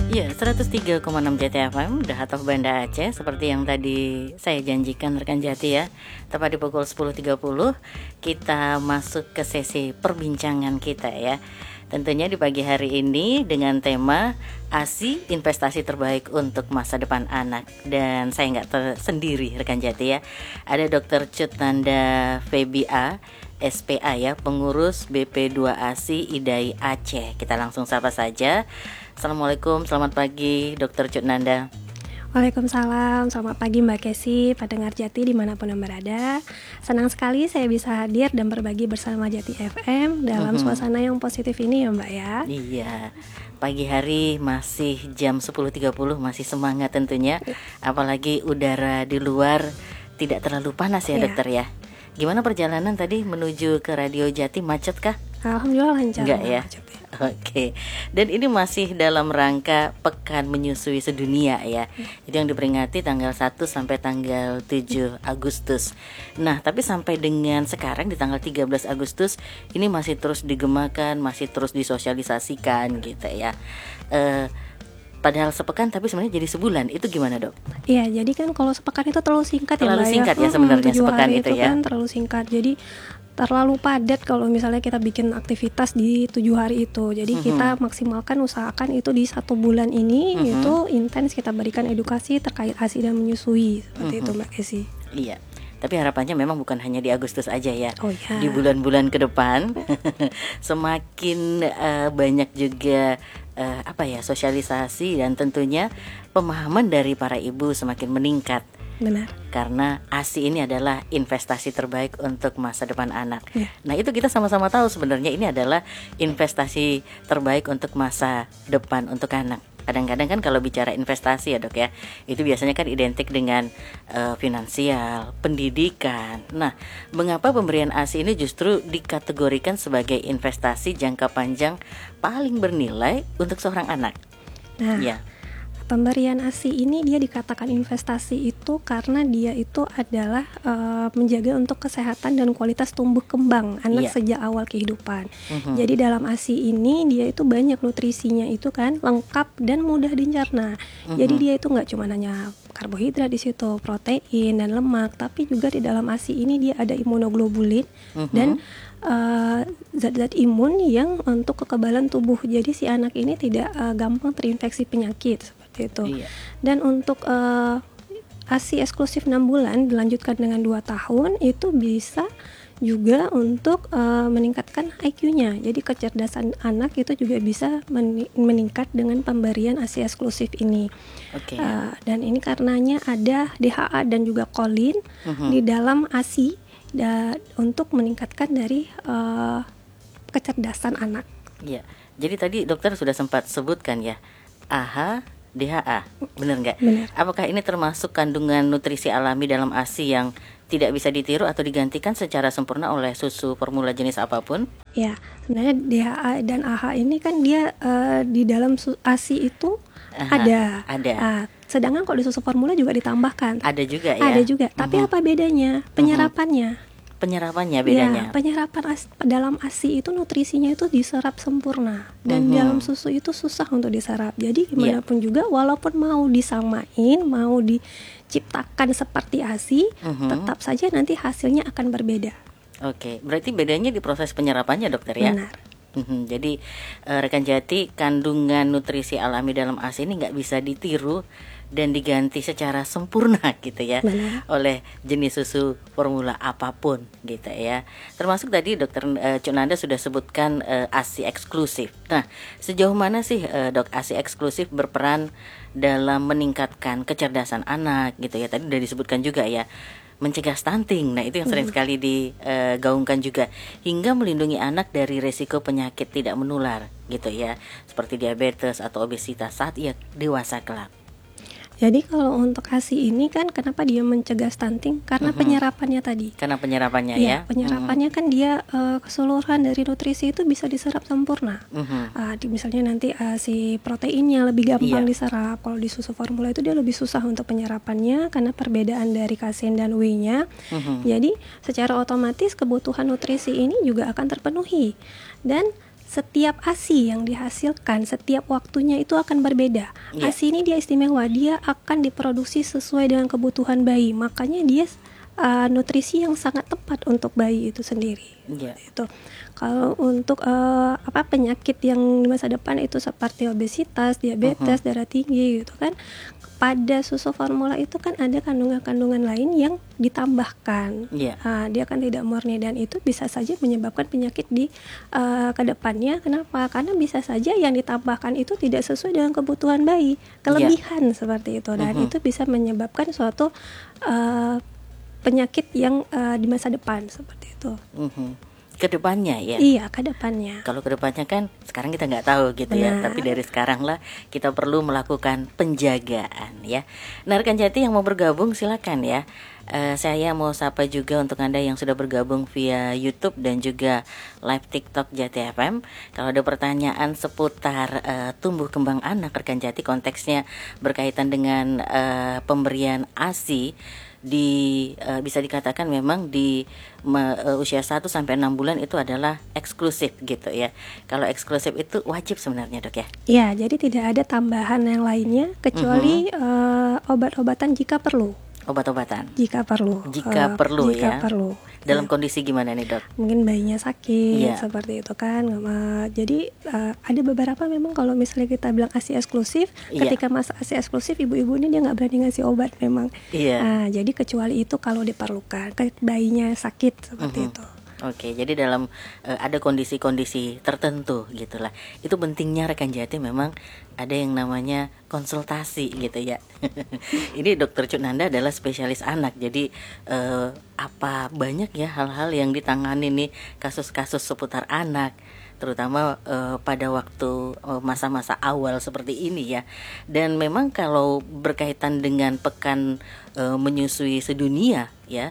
Iya, 103,6 Jati FM, The Heart of Banda Aceh. Seperti yang tadi saya janjikan rekan Jati ya, tepat di pukul 10.30 kita masuk ke sesi perbincangan kita ya. Tentunya di pagi hari ini dengan tema ASI, investasi terbaik untuk masa depan anak. Dan saya nggak sendiri rekan Jati ya, ada Dr. Cutnanda Febia SPA ya, pengurus BP2 ASI IDAI Aceh. Kita langsung sapa saja. Assalamualaikum, selamat pagi Dr. Cutnanda. Waalaikumsalam, selamat pagi Mbak Kesi, pendengar Jati dimanapun Anda berada. Senang sekali saya bisa hadir dan berbagi bersama Jati FM dalam suasana yang positif ini ya Mbak ya. Iya, pagi hari masih jam 10.30, masih semangat tentunya. Apalagi udara di luar tidak terlalu panas ya dokter ya. Gimana perjalanan tadi menuju ke Radio Jati, macet kah? Alhamdulillah lancar. Enggak ya? Oke. Dan ini masih dalam rangka Pekan Menyusui Sedunia ya. Itu yang diperingati tanggal 1 sampai tanggal 7 Agustus. Nah, tapi sampai dengan sekarang di tanggal 13 Agustus ini masih terus digemakan, masih terus disosialisasikan gitu ya. Padahal sepekan tapi sebenarnya jadi sebulan. Itu gimana dok? Iya, jadi kan kalau sepekan itu terlalu singkat terlalu ya Mbak singkat ya. Sebenarnya sepekan itu ya kan terlalu singkat. Jadi terlalu padat kalau misalnya kita bikin aktivitas di 7 hari itu. Jadi kita maksimalkan, usahakan itu di 1 bulan ini itu intens kita berikan edukasi terkait ASI dan menyusui seperti itu Mbak Kesi. Iya. Tapi harapannya memang bukan hanya di Agustus aja ya. Oh, ya. Di bulan-bulan ke depan semakin banyak juga sosialisasi dan tentunya pemahaman dari para ibu semakin meningkat. Benar. Karena ASI ini adalah investasi terbaik untuk masa depan anak. Ya. Nah, itu kita sama-sama tahu sebenarnya ini adalah investasi terbaik untuk masa depan untuk anak. Kadang-kadang kan kalau bicara investasi ya dok ya, itu biasanya kan identik dengan finansial, pendidikan. Nah, mengapa pemberian ASI ini justru dikategorikan sebagai investasi jangka panjang paling bernilai untuk seorang anak? Nah, ya. Pemberian ASI ini dia dikatakan investasi itu karena dia itu adalah menjaga untuk kesehatan dan kualitas tumbuh kembang anak sejak awal kehidupan. Jadi dalam ASI ini dia itu banyak nutrisinya itu kan lengkap dan mudah dicerna. Jadi dia itu nggak cuma hanya karbohidrat di situ, protein dan lemak, tapi juga di dalam ASI ini dia ada imunoglobulin dan zat-zat imun yang untuk kekebalan tubuh. Jadi si anak ini tidak gampang terinfeksi penyakit seperti itu. Dan untuk ASI eksklusif 6 bulan dilanjutkan dengan 2 tahun itu bisa juga untuk meningkatkan IQ-nya. Jadi kecerdasan anak itu juga bisa meningkat dengan pemberian ASI eksklusif ini. Dan ini karenanya ada DHA dan juga kolin di dalam ASI untuk meningkatkan dari kecerdasan anak. Iya. Jadi tadi dokter sudah sempat sebutkan ya, AHA, DHA, benar nggak? Benar. Apakah ini termasuk kandungan nutrisi alami dalam ASI yang tidak bisa ditiru atau digantikan secara sempurna oleh susu formula jenis apapun? Ya, sebenarnya DHA dan AHA ini kan dia di dalam ASI itu ada. Sedangkan kalau di susu formula juga ditambahkan. Ada juga ya? Ada juga, tapi apa bedanya? Penyerapannya. Penyerapannya bedanya? Ya, penyerapan dalam ASI itu nutrisinya itu diserap sempurna. Dan dalam susu itu susah untuk diserap. Jadi gimana pun juga walaupun mau disamain, mau diciptakan seperti ASI, tetap saja nanti hasilnya akan berbeda. Oke, berarti bedanya di proses penyerapannya dokter ya? Benar. Jadi rekan Jati, kandungan nutrisi alami dalam ASI ini nggak bisa ditiru dan diganti secara sempurna gitu ya. Benar. Oleh jenis susu formula apapun gitu ya. Termasuk tadi dokter Cutnanda sudah sebutkan ASI eksklusif. Nah, sejauh mana sih dok ASI eksklusif berperan dalam meningkatkan kecerdasan anak gitu ya? Tadi sudah disebutkan juga ya, mencegah stunting. Nah, itu yang sering sekali digaungkan juga, hingga melindungi anak dari resiko penyakit tidak menular gitu ya, seperti diabetes atau obesitas saat ia dewasa kelak. Jadi kalau untuk ASI ini kan kenapa dia mencegah stunting? Karena penyerapannya tadi. Karena penyerapannya ya. Penyerapannya kan dia keseluruhan dari nutrisi itu bisa diserap sempurna. Misalnya nanti si proteinnya lebih gampang diserap. Kalau di susu formula itu dia lebih susah untuk penyerapannya karena perbedaan dari kasein dan whey-nya. Jadi secara otomatis kebutuhan nutrisi ini juga akan terpenuhi. Dan setiap ASI yang dihasilkan setiap waktunya itu akan berbeda. ASI ini dia istimewa, dia akan diproduksi sesuai dengan kebutuhan bayi, makanya dia nutrisi yang sangat tepat untuk bayi itu sendiri. Itu. Kalau untuk penyakit yang di masa depan itu seperti obesitas, diabetes, darah tinggi gitu kan. Pada susu formula itu kan ada kandungan-kandungan lain yang ditambahkan. Dia kan tidak murni dan itu bisa saja menyebabkan penyakit di kedepannya. Kenapa? Karena bisa saja yang ditambahkan itu tidak sesuai dengan kebutuhan bayi, kelebihan seperti itu, dan itu bisa menyebabkan suatu penyakit yang di masa depan seperti itu. Kedepannya ya? Iya, kedepannya. Kalau kedepannya kan sekarang kita nggak tahu gitu. Benar. Ya. Tapi dari sekarang lah kita perlu melakukan penjagaan ya. Nah, rekan Jati yang mau bergabung silakan ya. Saya mau sapa juga untuk Anda yang sudah bergabung via YouTube dan juga live TikTok Jati FM. Kalau ada pertanyaan seputar tumbuh kembang anak rekan Jati, konteksnya berkaitan dengan pemberian ASI bisa dikatakan memang di usia 1 sampai 6 bulan itu adalah eksklusif gitu ya. Kalau eksklusif itu wajib sebenarnya, Dok ya? Iya, jadi tidak ada tambahan yang lainnya kecuali obat-obatan jika perlu. Obat-obatan jika perlu dalam kondisi gimana nih, Dok? Mungkin bayinya sakit seperti itu kan. Jadi ada beberapa memang kalau misalnya kita bilang ASI eksklusif, ketika masa ASI eksklusif ibu-ibu ini dia nggak berani ngasih obat memang. Jadi kecuali itu kalau diperlukan, bayinya sakit seperti itu. Oke, jadi dalam ada kondisi-kondisi tertentu gitulah. Itu pentingnya rekan Jati memang ada yang namanya konsultasi gitu ya. Ini Dokter Cutnanda adalah spesialis anak. Jadi apa banyak ya hal-hal yang ditangani nih, kasus-kasus seputar anak, terutama pada waktu masa-masa awal seperti ini ya. Dan memang kalau berkaitan dengan pekan menyusui sedunia ya,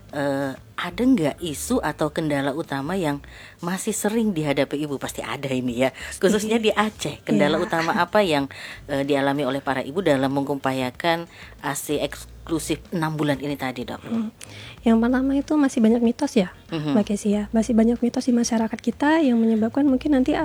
ada nggak isu atau kendala utama yang masih sering dihadapi ibu? Pasti ada ini ya, khususnya di Aceh. Kendala utama apa yang dialami oleh para ibu dalam mengupayakan ASI eksklusif 6 bulan ini tadi, Dok? Yang pertama itu masih banyak mitos ya, Mbak Kesi ya. Masih banyak mitos di masyarakat kita yang menyebabkan mungkin nanti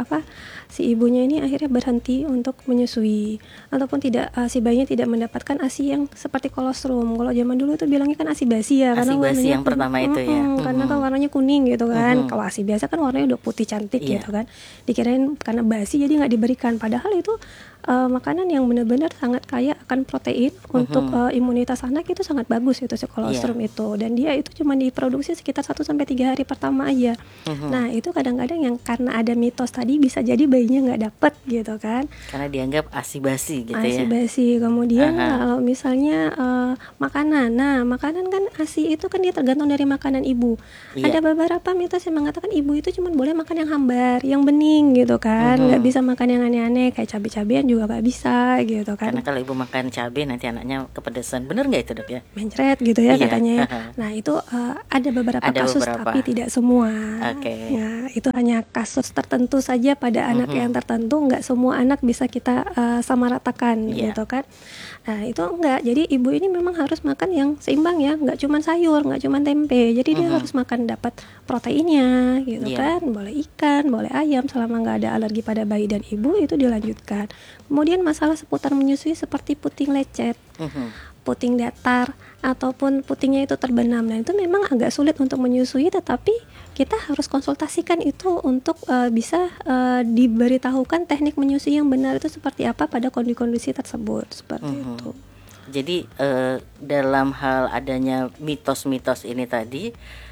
si ibunya ini akhirnya berhenti untuk menyusui, ataupun tidak si bayinya tidak mendapatkan ASI yang seperti kolostrum. Kalau zaman dulu itu bilangnya kan ASI basi ya, ASI basi yang pertama itu ya. Karena kan warnanya kuning gitu kan. Kalau ASI biasa kan warnanya udah putih cantik gitu kan. Dikirain karena basi jadi nggak diberikan. Padahal itu makanan yang benar-benar sangat kaya akan protein untuk imunitas anak, itu sangat bagus itu si kolostrum itu. Dan dia itu cuma diproduksi sekitar 1-3 hari pertama aja. Nah itu kadang-kadang yang karena ada mitos tadi bisa jadi bayinya nggak dapet gitu kan. Karena dianggap ASI basi gitu ya. ASI basi. Kemudian kalau misalnya makanan, nah makanan kan ASI itu kan dia tergantung dari makanan ibu. Ada beberapa mitos yang mengatakan ibu itu cuma boleh makan yang hambar, yang bening gitu kan. Nggak bisa makan yang aneh-aneh kayak cabai-cabian juga nggak bisa gitu kan. Karena kalau ibu makan cabai nanti anaknya kepedesan. Bener nggak itu, Dok ya? Mencret gitu ya katanya. Nah itu ada beberapa kasus tapi tidak semua. Nah itu hanya kasus tertentu saja pada anak yang tertentu. Nggak semua anak bisa kita samaratakan gitu kan. Nah itu enggak. Jadi ibu ini memang harus makan yang seimbang ya. Nggak cuma sayur, nggak cuma tempe. Jadi dia harus makan dapat proteinnya gitu kan. Boleh ikan, boleh ayam selama nggak ada alergi pada bayi dan ibu, itu dilanjutkan. Kemudian masalah seputar menyusui seperti puting lecet, puting datar, ataupun putingnya itu terbenam. Nah itu memang agak sulit untuk menyusui, tetapi kita harus konsultasikan itu untuk bisa diberitahukan teknik menyusui yang benar itu seperti apa pada kondisi tersebut, seperti itu. Jadi dalam hal adanya mitos-mitos ini tadi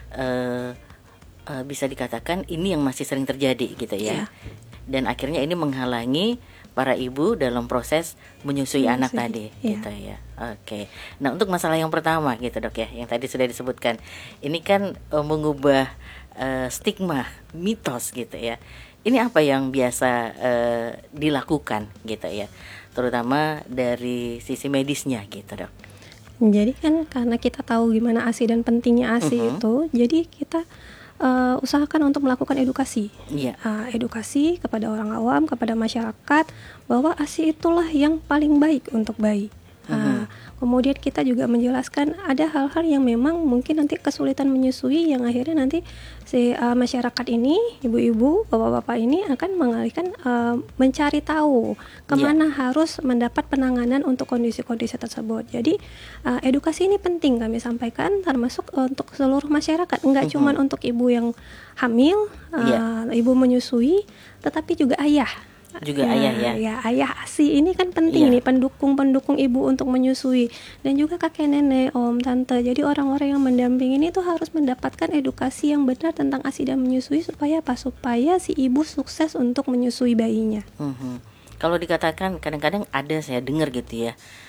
bisa dikatakan ini yang masih sering terjadi gitu ya. Dan akhirnya ini menghalangi para ibu dalam proses menyusui anak tadi gitu ya. Oke. Nah, untuk masalah yang pertama gitu, Dok ya, yang tadi sudah disebutkan. Ini kan mengubah stigma, mitos gitu ya. Ini apa yang biasa dilakukan gitu ya, terutama dari sisi medisnya gitu, Dok. Jadi kan karena kita tahu gimana ASI dan pentingnya ASI itu, jadi kita usahakan untuk melakukan edukasi, edukasi kepada orang awam, kepada masyarakat bahwa ASI itulah yang paling baik untuk bayi. Kemudian kita juga menjelaskan ada hal-hal yang memang mungkin nanti kesulitan menyusui, yang akhirnya nanti si masyarakat ini, ibu-ibu, bapak-bapak ini akan mengalihkan mencari tahu kemana harus mendapat penanganan untuk kondisi-kondisi tersebut. Jadi edukasi ini penting kami sampaikan, termasuk untuk seluruh masyarakat, enggak cuma untuk ibu yang hamil, ibu menyusui, tetapi juga ayah. Ayah ya. Ayah ASI ini kan penting nih, pendukung ibu untuk menyusui, dan juga kakek nenek, om, tante. Jadi orang-orang yang mendampingi ini tuh harus mendapatkan edukasi yang benar tentang ASI dan menyusui supaya si ibu sukses untuk menyusui bayinya. Kalau dikatakan kadang-kadang ada saya dengar gitu ya,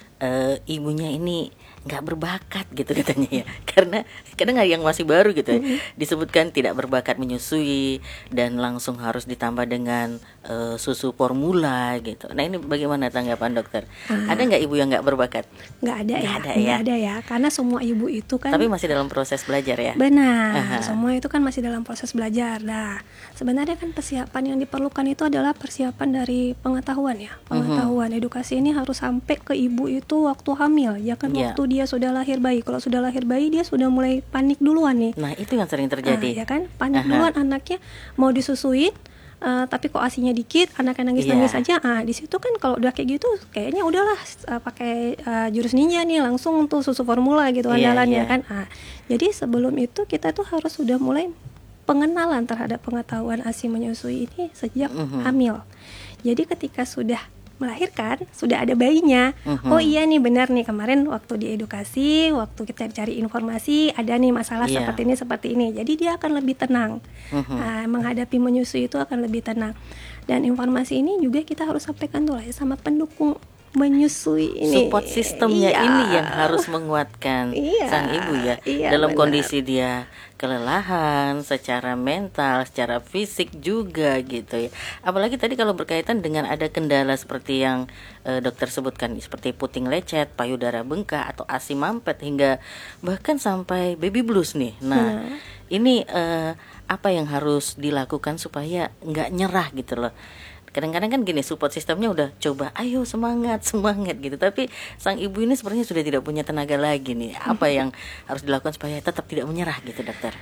ibunya ini nggak berbakat gitu katanya ya, karena kadang ada yang masih baru gitu ya, disebutkan tidak berbakat menyusui dan langsung harus ditambah dengan susu formula gitu. Nah ini bagaimana tanggapan dokter? Ada nggak ibu yang nggak berbakat? Nggak ada ya, karena semua ibu itu kan. Tapi masih dalam proses belajar ya. Benar, semua itu kan masih dalam proses belajar. Nah, sebenarnya kan persiapan yang diperlukan itu adalah persiapan dari pengetahuan ya, edukasi ini harus sampai ke ibu itu waktu hamil, jangan waktu dia sudah lahir bayi. Kalau sudah lahir bayi dia sudah mulai panik duluan nih. Nah itu yang sering terjadi. Ya kan, panik duluan, anaknya mau disusuin, tapi kok asinya dikit, anaknya nangis aja. Di situ kan kalau udah kayak gitu, kayaknya udahlah pakai jurus ninja nih, langsung tuh susu formula gitu andalannya kan. Jadi sebelum itu kita tuh harus sudah mulai pengenalan terhadap pengetahuan ASI menyusui ini sejak hamil. Jadi ketika sudah melahirkan, sudah ada bayinya. Oh iya nih, benar nih, kemarin waktu diedukasi, waktu kita cari informasi, ada nih masalah seperti ini. Jadi dia akan lebih tenang. Menghadapi menyusui itu akan lebih tenang. Dan informasi ini juga kita harus sampaikan tuh sama pendukung menyusui ini. Support sistemnya ini yang harus menguatkan sang ibu ya, dalam kondisi dia kelelahan secara mental, secara fisik juga gitu ya. Apalagi tadi kalau berkaitan dengan ada kendala seperti yang dokter sebutkan, seperti puting lecet, payudara bengkak atau ASI mampet, hingga bahkan sampai baby blues nih. Nah, ini apa yang harus dilakukan supaya nggak nyerah gitu loh. Kadang-kadang kan gini, support sistemnya udah coba, ayo semangat gitu, tapi sang ibu ini sepertinya sudah tidak punya tenaga lagi nih. Apa yang harus dilakukan supaya tetap tidak menyerah gitu dokter?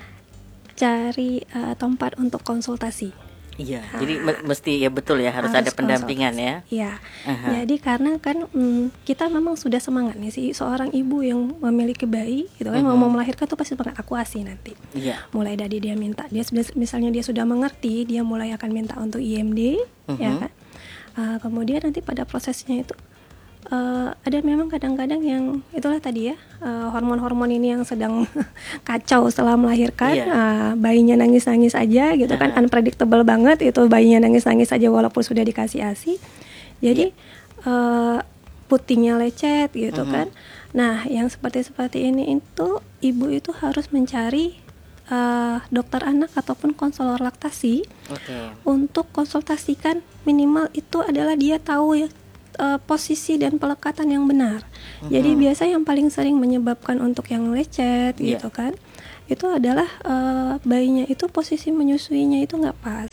Cari tempat untuk konsultasi. Iya, jadi mesti ya, betul ya, harus ada pendampingan ya. Iya. Jadi karena kan kita memang sudah semangat nih, seorang ibu yang memiliki bayi gitu kan, mau melahirkan tuh pasti semangat, aku ASI nanti. Mulai dari dia minta, misalnya dia sudah mengerti, dia mulai akan minta untuk IMD, ya kan. Kemudian nanti pada prosesnya itu ada memang kadang-kadang yang itulah tadi ya, hormon-hormon ini yang sedang kacau setelah melahirkan, bayinya nangis-nangis aja gitu kan, unpredictable banget itu, bayinya nangis-nangis aja walaupun sudah dikasih ASI. Jadi putingnya lecet gitu kan. Nah yang seperti ini itu ibu itu harus mencari dokter anak ataupun konselor laktasi untuk konsultasikan, minimal itu adalah dia tahu ya posisi dan pelekatan yang benar. Jadi biasa yang paling sering menyebabkan untuk yang lecet gitu kan, itu adalah bayinya itu posisi menyusuinya itu nggak pas.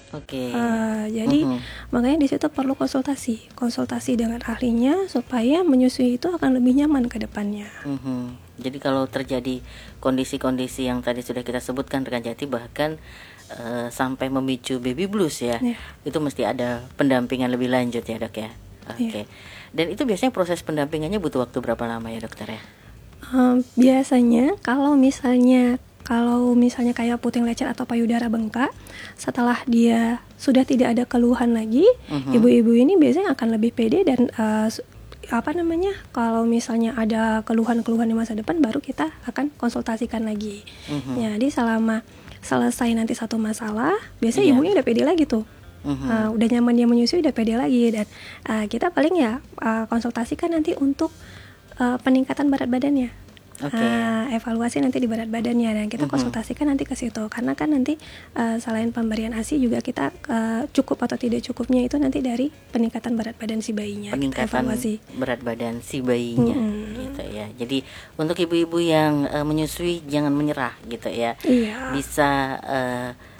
Jadi makanya di situ perlu konsultasi dengan ahlinya supaya menyusui itu akan lebih nyaman ke depannya. Jadi kalau terjadi kondisi-kondisi yang tadi sudah kita sebutkan rekan Jati, bahkan sampai memicu baby blues ya, itu mesti ada pendampingan lebih lanjut ya dok ya. Dan itu biasanya proses pendampingannya butuh waktu berapa lama ya dokter ya? Biasanya kalau misalnya kayak puting lecet atau payudara bengkak, setelah dia sudah tidak ada keluhan lagi, ibu-ibu ini biasanya akan lebih pede dan kalau misalnya ada keluhan-keluhan di masa depan, baru kita akan konsultasikan lagi. Jadi selama selesai nanti satu masalah, biasanya ibunya udah pede lagi tuh. Udah nyaman dia menyusui, udah pede lagi, dan kita paling konsultasikan nanti untuk peningkatan berat badannya. Evaluasi nanti di berat badannya, dan kita konsultasikan nanti ke situ, karena kan nanti selain pemberian ASI juga kita cukup atau tidak cukupnya itu nanti dari peningkatan berat badan si bayinya. Peningkatan berat badan si bayinya gitu ya. Jadi untuk ibu-ibu yang menyusui jangan menyerah gitu ya. Bisa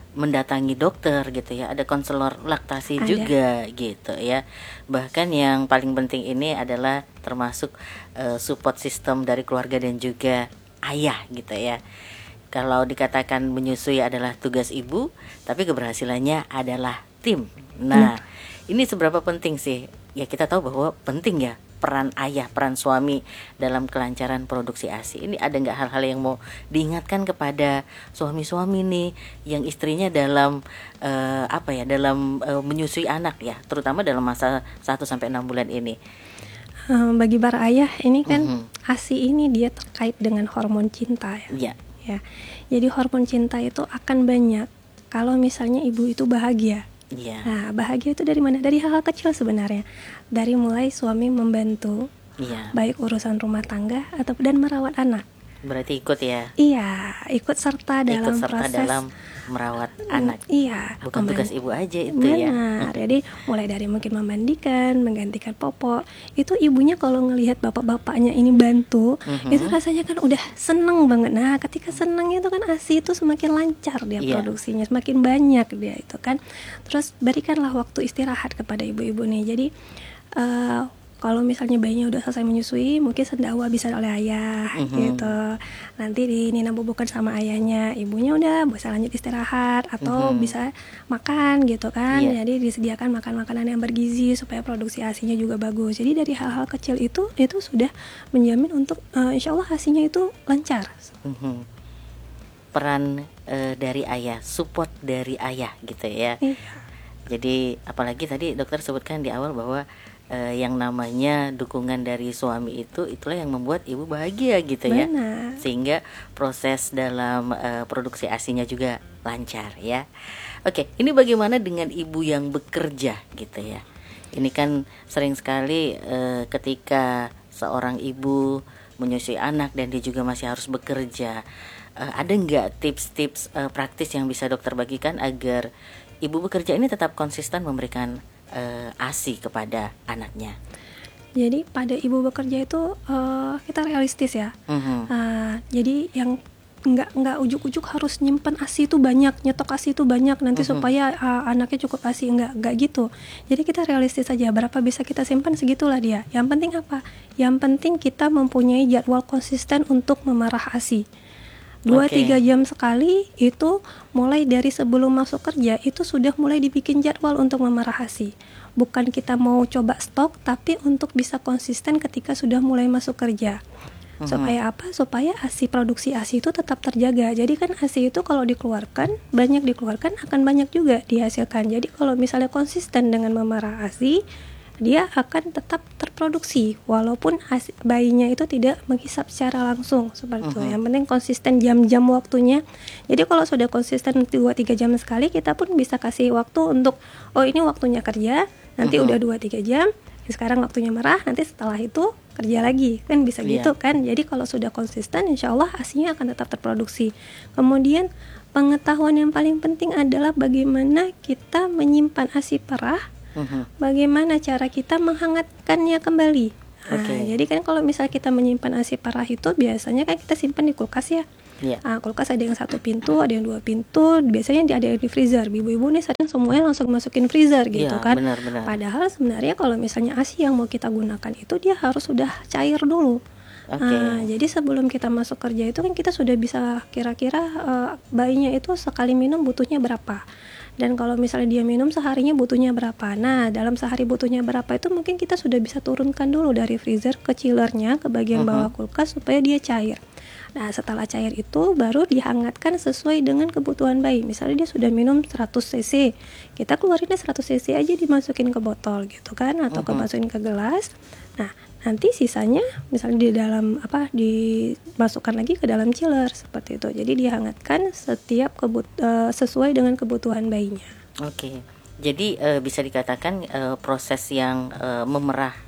mendatangi dokter gitu ya, ada konselor laktasi Ada. juga gitu ya. Bahkan yang paling penting ini adalah termasuk support system dari keluarga dan juga ayah gitu ya. Kalau dikatakan menyusui adalah tugas ibu, tapi keberhasilannya adalah tim. Nah, ini seberapa penting sih? Ya kita tahu bahwa penting ya peran ayah, peran suami dalam kelancaran produksi ASI. Ini ada nggak hal-hal yang mau diingatkan kepada suami-suami nih yang istrinya dalam dalam menyusui anak ya, terutama dalam masa 1-6 bulan ini. Bagi para ayah ini kan ASI ini dia terkait dengan hormon cinta ya. Iya. Ya. Jadi hormon cinta itu akan banyak kalau misalnya ibu itu bahagia. Iya. Nah, bahagia itu dari mana? Dari hal-hal kecil sebenarnya. Dari mulai suami membantu, Iya. baik urusan rumah tangga dan merawat anak. Berarti ikut ya. Iya, ikut serta dalam proses dalam merawat anak. Iya, Bukan tugas ibu aja itu ya. benar. Jadi mulai dari mungkin memandikan, menggantikan popok. Itu ibunya kalau ngelihat bapak-bapaknya ini bantu, itu rasanya kan udah seneng banget. Nah, ketika seneng itu kan ASI itu semakin lancar dia produksinya, semakin banyak dia itu kan. Terus berikanlah waktu istirahat kepada ibu-ibu nih. Jadi kalau misalnya bayinya udah selesai menyusui, mungkin sendawa bisa oleh ayah gitu. Nanti Nina bubukan sama ayahnya, ibunya udah bisa lanjut istirahat atau bisa makan gitu kan. Jadi disediakan makan-makanan yang bergizi supaya produksi ASINya juga bagus. Jadi dari hal-hal kecil itu sudah menjamin untuk insya Allah ASINya itu lancar. Peran dari ayah, support dari ayah gitu ya. Jadi apalagi tadi dokter sebutkan di awal bahwa yang namanya dukungan dari suami itulah yang membuat ibu bahagia gitu ya. Benar. Sehingga proses dalam produksi ASINya juga lancar ya. Oke, ini bagaimana dengan ibu yang bekerja gitu ya. Ini kan sering sekali ketika seorang ibu menyusui anak dan dia juga masih harus bekerja, ada nggak tips-tips praktis yang bisa dokter bagikan agar ibu bekerja ini tetap konsisten memberikan ASI kepada anaknya? Jadi pada ibu bekerja itu kita realistis ya. Jadi yang nggak ujuk-ujuk harus nyimpen ASI itu banyak, nyetok ASI itu banyak nanti supaya anaknya cukup ASI, nggak gitu. Jadi kita realistis saja, berapa bisa kita simpan segitulah dia. Yang penting apa? Yang penting kita mempunyai jadwal konsisten untuk memerah ASI. 2-3 jam sekali, itu mulai dari sebelum masuk kerja itu sudah mulai dibikin jadwal untuk memerah ASI. Bukan kita mau coba stok, tapi untuk bisa konsisten ketika sudah mulai masuk kerja. Supaya apa? Supaya produksi ASI itu tetap terjaga. Jadi kan ASI itu kalau dikeluarkan, banyak dikeluarkan akan banyak juga dihasilkan. Jadi kalau misalnya konsisten dengan memerah ASI, dia akan tetap terproduksi walaupun bayinya itu tidak menghisap secara langsung seperti itu. Yang penting konsisten jam-jam waktunya. Jadi kalau sudah konsisten 2-3 jam sekali, kita pun bisa kasih waktu untuk ini waktunya kerja, nanti udah 2-3 jam, sekarang waktunya merah, nanti setelah itu kerja lagi, kan bisa gitu kan. Jadi kalau sudah konsisten, insya Allah ASINya akan tetap terproduksi. Kemudian pengetahuan yang paling penting adalah bagaimana kita menyimpan ASI perah, bagaimana cara kita menghangatkannya kembali. Jadi kan kalau misal kita menyimpan ASI perah itu biasanya kan kita simpan di kulkas ya. Kulkas ada yang 1 pintu, ada yang 2 pintu, biasanya ada di freezer. Ibu-ibu nih sering semuanya langsung masukin freezer gitu kan. Benar. Padahal sebenarnya kalau misalnya ASI yang mau kita gunakan itu dia harus sudah cair dulu. Jadi sebelum kita masuk kerja itu kan kita sudah bisa kira-kira bayinya itu sekali minum butuhnya berapa. Dan kalau misalnya dia minum seharinya butuhnya berapa. Nah, dalam sehari butuhnya berapa itu mungkin kita sudah bisa turunkan dulu dari freezer ke chillernya, ke bagian bawah kulkas supaya dia cair. Nah, setelah cair itu baru dihangatkan sesuai dengan kebutuhan bayi. Misalnya dia sudah minum 100 cc, kita keluarinnya 100 cc aja dimasukin ke botol gitu kan, atau masukin ke gelas. Nah, nanti sisanya misalnya di dalam dimasukkan lagi ke dalam chiller seperti itu. Jadi dihangatkan setiap sesuai dengan kebutuhan bayinya. Jadi bisa dikatakan proses yang memerah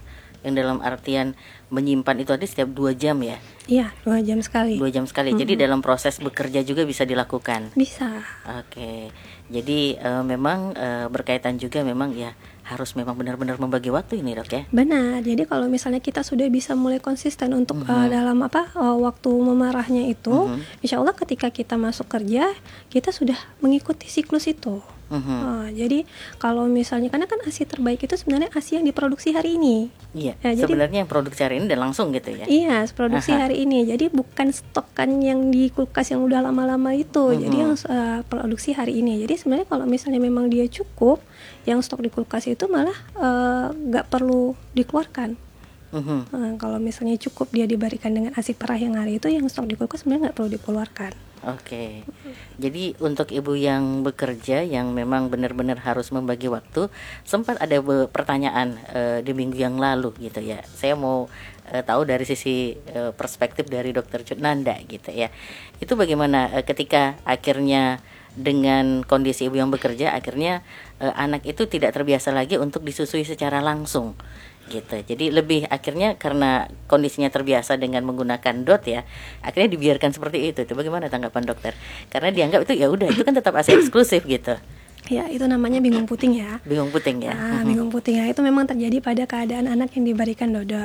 yang dalam artian menyimpan itu tadi setiap 2 jam ya? Iya, 2 jam sekali. 2 jam sekali. Jadi dalam proses bekerja juga bisa dilakukan. Bisa. Oke. Jadi memang berkaitan juga memang ya harus memang benar-benar membagi waktu ini, Dok ya. Benar. Jadi kalau misalnya kita sudah bisa mulai konsisten untuk dalam waktu memerahnya itu, insya Allah ketika kita masuk kerja kita sudah mengikuti siklus itu. Jadi kalau misalnya, karena kan ASI terbaik itu sebenarnya ASI yang diproduksi hari ini. Iya. Ya, sebenarnya yang produksi hari ini dan langsung gitu ya. Iya, produksi hari ini. Jadi bukan stokan yang di kulkas yang udah lama-lama itu. Jadi yang produksi hari ini. Jadi sebenarnya kalau misalnya memang dia cukup, yang stok di kulkas itu malah nggak perlu dikeluarkan. Kalau misalnya cukup dia diberikan dengan ASI perah yang hari itu, yang stok di kulkas sebenarnya nggak perlu dikeluarkan. Oke. Jadi untuk ibu yang bekerja yang memang benar-benar harus membagi waktu, sempat ada pertanyaan di minggu yang lalu gitu ya. Saya mau tahu dari sisi perspektif dari Dokter Nanda gitu ya. Itu bagaimana ketika akhirnya dengan kondisi ibu yang bekerja, akhirnya anak itu tidak terbiasa lagi untuk disusui secara langsung gitu. Jadi lebih akhirnya karena kondisinya terbiasa dengan menggunakan DOT ya, akhirnya dibiarkan seperti itu. Itu bagaimana tanggapan dokter? Karena dianggap itu ya udah, itu kan tetap ASI eksklusif gitu. Ya, itu namanya bingung puting ya. Bingung puting ya. Bingung puting ya, itu memang terjadi pada keadaan anak yang diberikan dodot.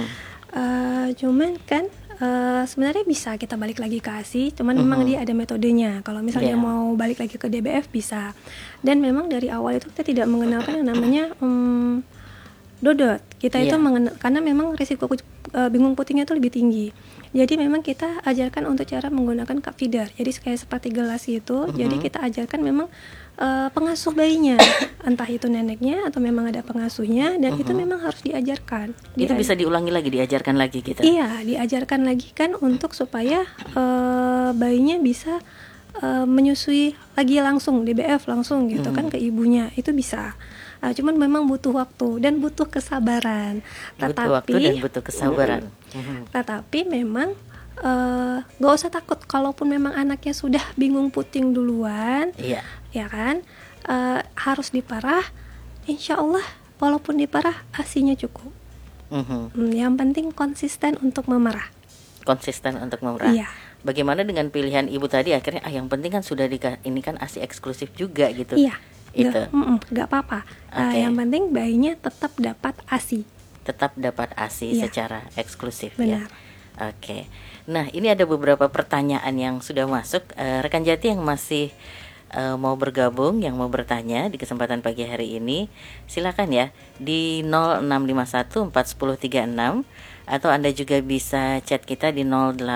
Cuman kan sebenarnya bisa kita balik lagi ke ASI, cuman memang dia ada metodenya. Kalau misalnya mau balik lagi ke DBF bisa. Dan memang dari awal itu kita tidak mengenalkan yang namanya dodot. Kita itu karena memang risiko bingung putingnya itu lebih tinggi. Jadi memang kita ajarkan untuk cara menggunakan cup feeder. Jadi kayak seperti gelas itu. Jadi kita ajarkan memang pengasuh bayinya, entah itu neneknya atau memang ada pengasuhnya, dan itu memang harus diajarkan. Itu bisa diulangi lagi, diajarkan lagi kita. Iya, diajarkan lagi kan untuk supaya bayinya bisa menyusui lagi langsung DBF langsung gitu kan ke ibunya, itu bisa. Cuman memang butuh waktu dan butuh kesabaran. Butuh kesabaran. Tetapi memang gak usah takut kalaupun memang anaknya sudah bingung puting duluan, ya kan, harus diparah. Insya Allah walaupun diparah ASInya cukup. Yang penting konsisten untuk memerah. Iya. Bagaimana dengan pilihan ibu tadi akhirnya yang penting kan sudah ini kan ASI eksklusif juga gitu. Iya. Itu nggak apa-apa. Yang penting bayinya tetap dapat ASI. Secara eksklusif. Benar. Ya. Oke. Nah, ini ada beberapa pertanyaan yang sudah masuk. Rekan Jati yang masih mau bergabung, yang mau bertanya di kesempatan pagi hari ini, silakan ya di 0651 41036, atau Anda juga bisa chat kita di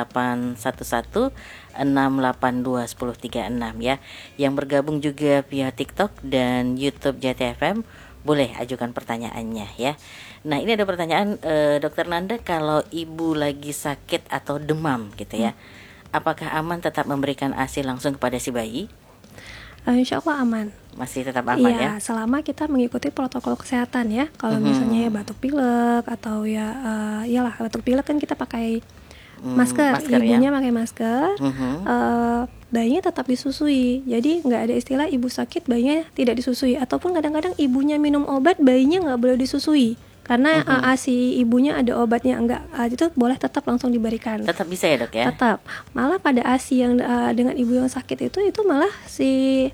0811 682 1036 ya. Yang bergabung juga via TikTok dan YouTube Jati FM, boleh ajukan pertanyaannya ya. Nah, ini ada pertanyaan Dokter Nanda, kalau ibu lagi sakit atau demam gitu ya, apakah aman tetap memberikan ASI langsung kepada si bayi? Insya Allah aman. Masih tetap aman ya? Selama kita mengikuti protokol kesehatan ya. Kalau misalnya batuk pilek atau iyalah batuk pilek kan kita pakai masker ibunya pakai masker, bayinya tetap disusui. Jadi nggak ada istilah ibu sakit bayinya tidak disusui, ataupun kadang-kadang ibunya minum obat bayinya nggak boleh disusui karena ASI ibunya ada obatnya, enggak, itu boleh tetap langsung diberikan. Tetap bisa ya dok ya? Tetap. Malah pada ASI yang dengan ibu yang sakit itu malah si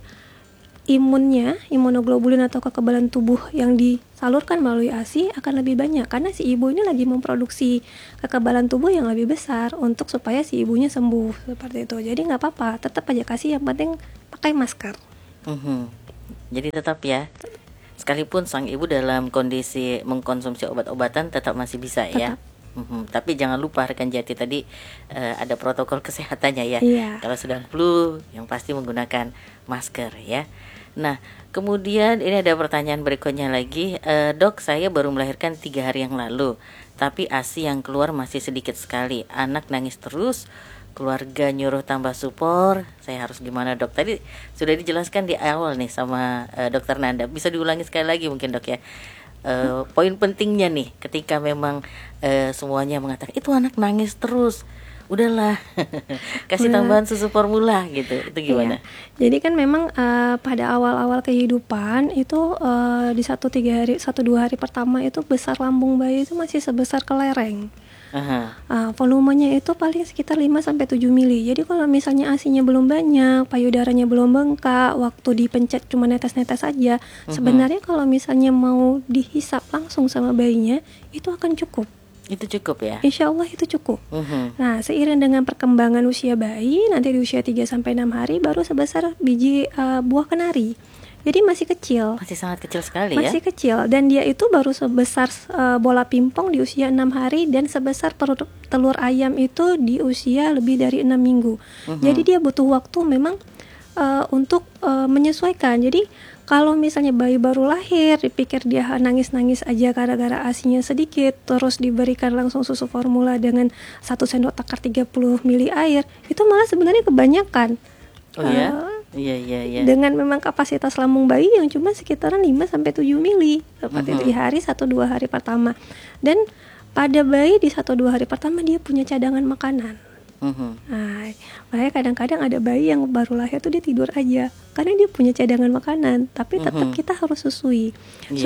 imunoglobulin atau kekebalan tubuh yang disalurkan melalui ASI akan lebih banyak, karena si ibu ini lagi memproduksi kekebalan tubuh yang lebih besar untuk supaya si ibunya sembuh, seperti itu. Jadi nggak apa-apa, tetap aja kasih, yang penting pakai masker. Jadi tetap ya, sekalipun sang ibu dalam kondisi mengkonsumsi obat-obatan tetap masih bisa ya. Tapi jangan lupa rekan Jati tadi ada protokol kesehatannya ya. Kalau sedang flu yang pasti menggunakan masker ya. Nah, kemudian ini ada pertanyaan berikutnya lagi, dok, saya baru melahirkan 3 hari yang lalu, tapi ASI yang keluar masih sedikit sekali, anak nangis terus, keluarga nyuruh tambah supor, saya harus gimana dok? Tadi sudah dijelaskan di awal nih sama Dokter Nanda, bisa diulangi sekali lagi mungkin dok ya. Poin pentingnya nih ketika memang semuanya mengatakan itu anak nangis terus, udahlah kasih tambahan susu formula gitu, itu gimana? Iya. Jadi kan memang pada awal-awal kehidupan itu di 1-2 hari pertama itu besar lambung bayi itu masih sebesar kelereng. Volumenya itu paling sekitar 5-7 mili. Jadi kalau misalnya ASI-nya belum banyak, payudaranya belum bengkak, waktu dipencet cuma netes-netes aja, sebenarnya kalau misalnya mau dihisap langsung sama bayinya itu akan cukup. Itu cukup ya? Insya Allah itu cukup. Nah, seiring dengan perkembangan usia bayi, nanti di usia 3-6 hari baru sebesar biji buah kenari. Jadi masih kecil. Masih sangat kecil sekali ya? Masih kecil, dan dia itu baru sebesar bola pingpong di usia 6 hari dan sebesar telur ayam itu di usia lebih dari 6 minggu. Jadi dia butuh waktu memang untuk menyesuaikan. Jadi kalau misalnya bayi baru lahir, dipikir dia nangis-nangis aja gara-gara ASI-nya sedikit, terus diberikan langsung susu formula dengan 1 sendok takar 30 mili air, itu malah sebenarnya kebanyakan. Oh ya? Iya. Dengan memang kapasitas lambung bayi yang cuma sekitaran 5-7 mili seperti itu di hari 1-2 hari pertama. Dan pada bayi di 1-2 hari pertama dia punya cadangan makanan. Nah, makanya kadang-kadang ada bayi yang baru lahir tuh dia tidur aja karena dia punya cadangan makanan, tapi tetap kita harus susui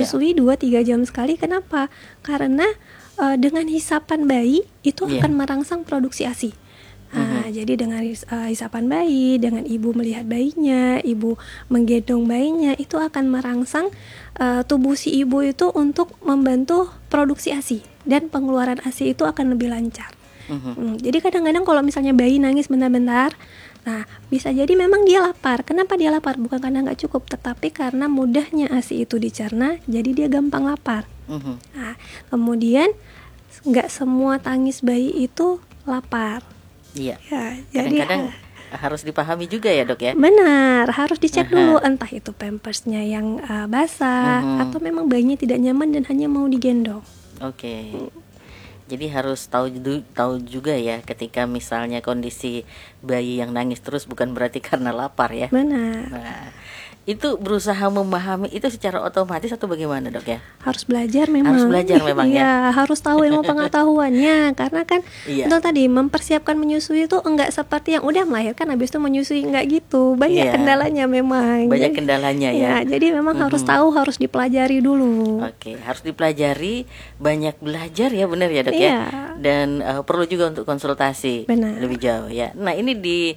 2-3 jam sekali. Kenapa? Karena dengan hisapan bayi itu akan merangsang produksi ASI. Jadi dengan hisapan bayi, dengan ibu melihat bayinya, ibu menggendong bayinya, itu akan merangsang tubuh si ibu itu untuk membantu produksi ASI, dan pengeluaran ASI itu akan lebih lancar. Jadi kadang-kadang kalau misalnya bayi nangis bentar-bentar, nah bisa jadi memang dia lapar. Kenapa dia lapar? Bukan karena nggak cukup, tetapi karena mudahnya ASI itu dicerna, jadi dia gampang lapar. Nah, kemudian nggak semua tangis bayi itu lapar. Iya. Ya, kadang-kadang harus dipahami juga ya dok ya. Benar, harus dicek dulu entah itu pampersnya yang basah atau memang bayinya tidak nyaman dan hanya mau digendong. Oke. Jadi harus tahu juga ya ketika misalnya kondisi bayi yang nangis terus bukan berarti karena lapar ya. Benar. Nah, itu berusaha memahami itu secara otomatis atau bagaimana dok ya? Harus belajar memang. Harus belajar memang ya. Harus tahu ilmu pengetahuannya karena kan itu tadi mempersiapkan menyusui itu enggak seperti yang udah melahirkan habis itu menyusui, enggak gitu. Banyak kendalanya memang. Banyak kendalanya ya. Jadi memang harus tahu, harus dipelajari dulu. Oke, harus dipelajari, banyak belajar ya, benar ya dok ya. Dan perlu juga untuk konsultasi lebih jauh ya. Nah ini di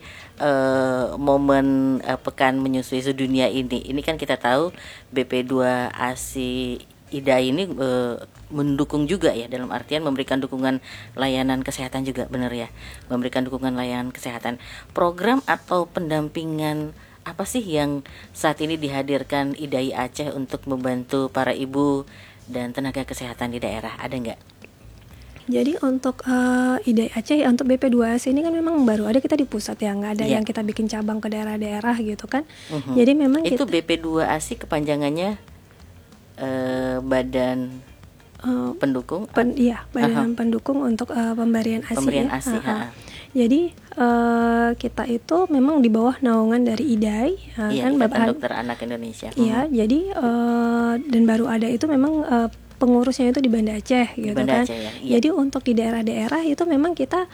momen pekan menyusui sedunia ini kan kita tahu BP2 ASI IDA ini mendukung juga ya, dalam artian memberikan dukungan layanan kesehatan juga, benar ya, memberikan dukungan layanan kesehatan. Program atau pendampingan apa sih yang saat ini dihadirkan IDAI Aceh untuk membantu para ibu dan tenaga kesehatan di daerah, ada nggak? Jadi untuk IDAI Aceh, untuk BP2ASI ini kan memang baru ada kita di pusat ya, nggak ada yang kita bikin cabang ke daerah-daerah gitu kan. Jadi memang itu BP2ASI kepanjangannya badan pendukung. Badan pendukung untuk pemberian ASI. Pemberian ASI. Jadi kita itu memang di bawah naungan dari IDAI, kan Ikatan Dokter Anak Indonesia. Iya, jadi dan baru ada itu memang pengurusnya itu di Banda Aceh gitu kan. Aceh, ya. Jadi untuk di daerah-daerah itu memang kita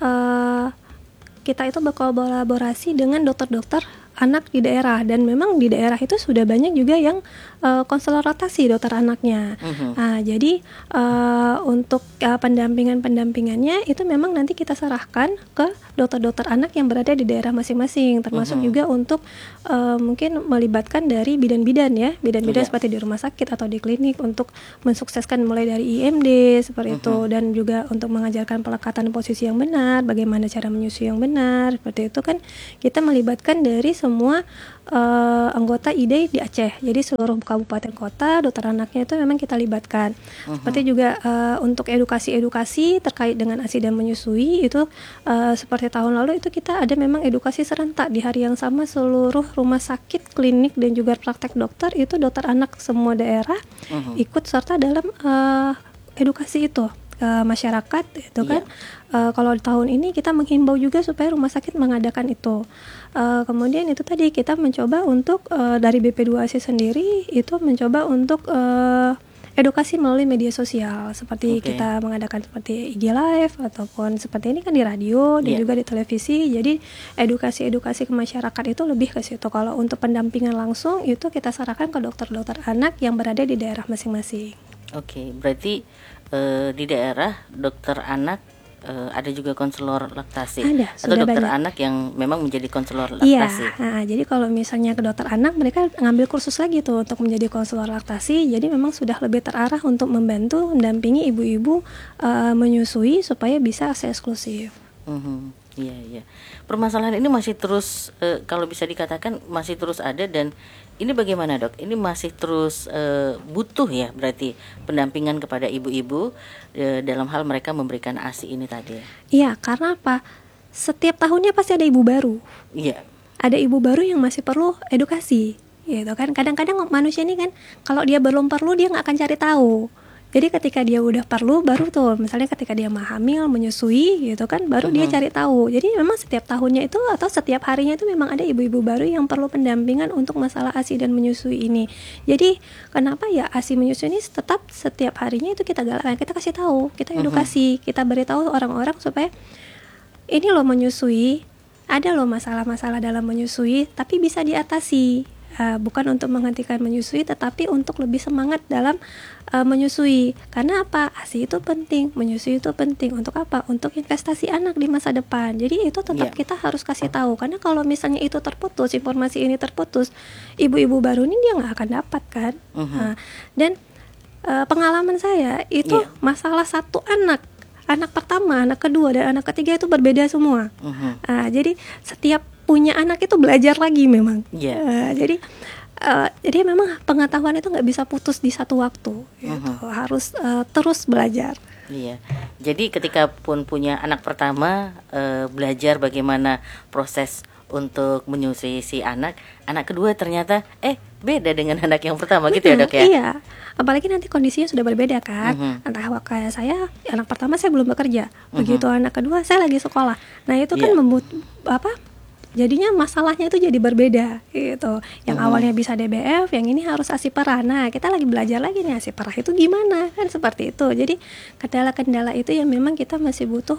itu berkolaborasi dengan dokter-dokter anak di daerah, dan memang di daerah itu sudah banyak juga yang konselor rotasi dokter anaknya. Nah, jadi untuk pendampingannya itu memang nanti kita serahkan ke dokter-dokter anak yang berada di daerah masing-masing, termasuk juga untuk mungkin melibatkan dari bidan-bidan seperti di rumah sakit atau di klinik untuk mensukseskan mulai dari IMD seperti itu, dan juga untuk mengajarkan pelekatan posisi yang benar, bagaimana cara menyusui yang benar, seperti itu kan kita melibatkan dari semua anggota IDAI di Aceh. Jadi seluruh kabupaten kota dokter anaknya itu memang kita libatkan. Seperti juga untuk edukasi terkait dengan ASI dan menyusui itu seperti tahun lalu itu kita ada memang edukasi serentak di hari yang sama, seluruh rumah sakit, klinik dan juga praktek dokter itu dokter anak semua daerah ikut serta dalam edukasi itu masyarakat itu kan. Kalau tahun ini kita menghimbau juga supaya rumah sakit mengadakan itu. Kemudian itu tadi kita mencoba untuk dari BP2ASI sendiri itu mencoba untuk edukasi melalui media sosial seperti kita mengadakan seperti IG Live ataupun seperti ini kan di radio dan juga di televisi. Jadi edukasi ke masyarakat itu lebih ke situ. Kalau untuk pendampingan langsung itu kita sarankan ke dokter-dokter anak yang berada di daerah masing-masing. Oke, berarti di daerah dokter anak ada juga konselor laktasi atau dokter banyak anak yang memang menjadi konselor laktasi. Iya, jadi kalau misalnya ke dokter anak mereka ngambil kursus lagi tuh untuk menjadi konselor laktasi. Jadi memang sudah lebih terarah untuk membantu mendampingi ibu-ibu menyusui supaya bisa akses eksklusif. Iya. Permasalahan ini masih terus kalau bisa dikatakan masih terus ada, dan ini bagaimana dok? Ini masih terus butuh ya berarti pendampingan kepada ibu-ibu dalam hal mereka memberikan ASI ini tadi. Iya, karena apa? Setiap tahunnya pasti ada ibu baru. Iya. Ada ibu baru yang masih perlu edukasi, gitu kan? Kadang-kadang manusia ini kan kalau dia belum perlu dia nggak akan cari tahu. Jadi ketika dia udah perlu baru tuh, misalnya ketika dia hamil, menyusui gitu kan, baru dia cari tahu. Jadi memang setiap tahunnya itu atau setiap harinya itu memang ada ibu-ibu baru yang perlu pendampingan untuk masalah ASI dan menyusui ini. Jadi kenapa ya ASI menyusui ini tetap setiap harinya itu kita galakkan, kita kasih tahu, kita edukasi, kita beritahu orang-orang supaya ini loh menyusui, ada loh masalah-masalah dalam menyusui, tapi bisa diatasi. Bukan untuk menghentikan menyusui, tetapi untuk lebih semangat dalam menyusui. Karena apa? ASI itu penting, menyusui itu penting. Untuk apa? Untuk investasi anak di masa depan. Jadi itu tetap kita harus kasih tahu. Karena kalau misalnya itu terputus, informasi ini terputus, ibu-ibu baru ini dia nggak akan dapat kan. Dan pengalaman saya itu masalah satu anak pertama, anak kedua, dan anak ketiga itu berbeda semua. Jadi setiap punya anak itu belajar lagi memang. Jadi memang pengetahuan itu nggak bisa putus di satu waktu, gitu. Harus terus belajar. Iya. Jadi ketika pun punya anak pertama, belajar bagaimana proses untuk menyusui si anak kedua ternyata beda dengan anak yang pertama gitu ya dok ya? Iya, apalagi nanti kondisinya sudah berbeda kan. Entah kayak saya, anak pertama saya belum bekerja, begitu anak kedua saya lagi sekolah. Nah itu kan jadinya masalahnya itu jadi berbeda gitu. Yang awalnya bisa DBF, yang ini harus ASI perah. Nah kita lagi belajar lagi nih ASI perah itu gimana kan, seperti itu. Jadi kendala-kendala itu yang memang kita masih butuh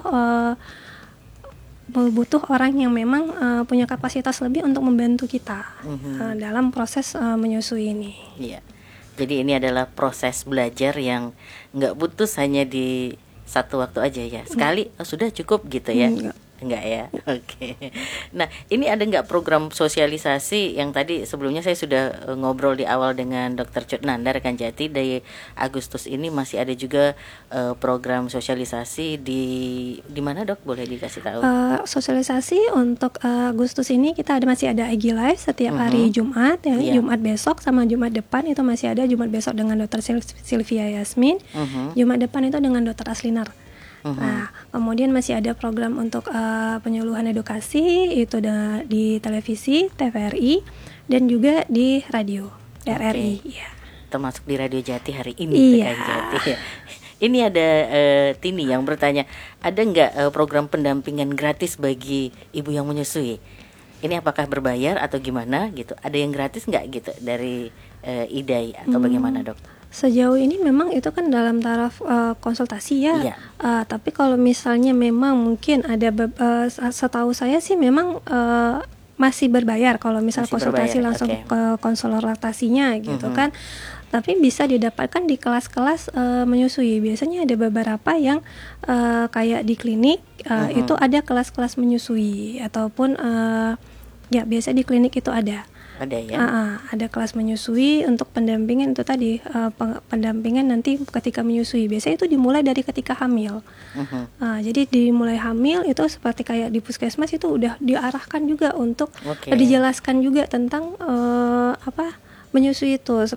orang yang memang punya kapasitas lebih untuk membantu kita dalam proses menyusui ini. Iya. Jadi ini adalah proses belajar yang nggak putus hanya di satu waktu aja ya. Sekali sudah cukup gitu ya. Enggak ya, oke. Nah ini ada nggak program sosialisasi yang tadi sebelumnya saya sudah ngobrol di awal dengan Dr. Cutnanda rekan Jati, dari Agustus ini masih ada juga program sosialisasi di mana dok, boleh dikasih tahu? Sosialisasi untuk Agustus ini kita masih ada IG Live setiap hari Jumat ya, Jumat besok sama Jumat depan itu masih ada. Jumat besok dengan Dr. Sylvia Yasmin, Jumat depan itu dengan Dr. Aslinar. Nah, kemudian masih ada program untuk penyuluhan edukasi itu di televisi, TVRI, dan juga di radio, RRI. Ya. Termasuk di Radio Jati hari ini, rekan Jati. Ini ada Tini yang bertanya, ada nggak program pendampingan gratis bagi ibu yang menyusui? Ini apakah berbayar atau gimana gitu? Ada yang gratis nggak gitu dari IDAI atau bagaimana dok? Sejauh ini memang itu kan dalam taraf konsultasi ya. Tapi kalau misalnya memang mungkin ada setahu saya sih memang masih berbayar kalau misal konsultasi langsung ke konselor laktasinya gitu kan. Tapi bisa didapatkan di kelas-kelas menyusui. Biasanya ada beberapa yang kayak di klinik itu ada kelas-kelas menyusui ataupun ya biasa di klinik itu ada. Ada ya? Ada kelas menyusui untuk pendampingan itu tadi, pendampingan nanti ketika menyusui. Biasanya itu dimulai dari ketika hamil. Jadi dimulai hamil itu seperti kayak di puskesmas itu udah diarahkan juga untuk dijelaskan juga tentang menyusui itu.